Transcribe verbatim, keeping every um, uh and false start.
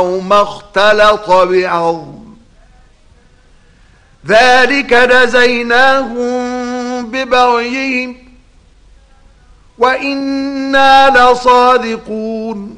ما اختلط بعظم ذلك جزيناهم ببغيهم وإنا لصادقون